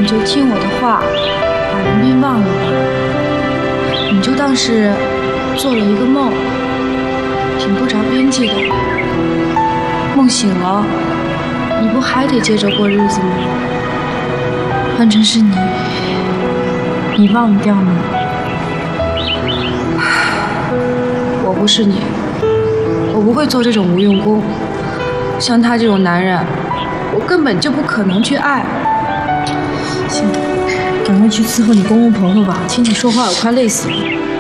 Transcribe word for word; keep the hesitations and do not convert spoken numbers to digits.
你就听我的话，把林斌忘了吧。你就当是做了一个梦，挺不着边际的。梦醒了，你不还得接着过日子吗？换成是你，你忘不掉吗？我不是你，我不会做这种无用功。像他这种男人，我根本就不可能去爱。行，赶快去伺候你公公婆婆吧，听你说话我快累死了。